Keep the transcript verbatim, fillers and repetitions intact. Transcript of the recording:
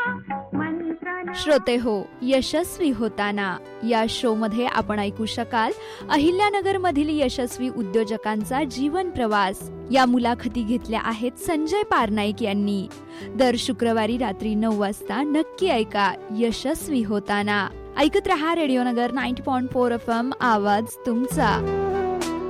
श्रोते हो, यशस्वी होताना या शो मध्ये आपण ऐकू शकाल अहिल्यानगर मधील यशस्वी उद्योजकांचा जीवन प्रवास. या मुलाखती घेतल्या आहेत संजय पारनाईक यांनी. दर शुक्रवारी रात्री नऊ वाजता नक्की ऐका यशस्वी होताना. ऐकत रहा रेडिओ नगर नव्वद पॉइंट चार एफ एम, आवाज तुमचा.